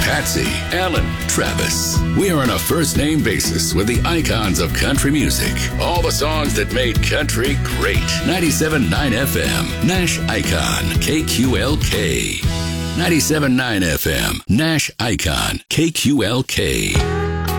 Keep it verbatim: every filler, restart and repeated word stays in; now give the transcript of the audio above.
Patsy, Alan, Travis. We are on a first-name basis with the icons of country music. All the songs that made country great. ninety-seven point nine F M, Nash Icon, K Q L K. ninety-seven point nine F M, Nash Icon, K Q L K.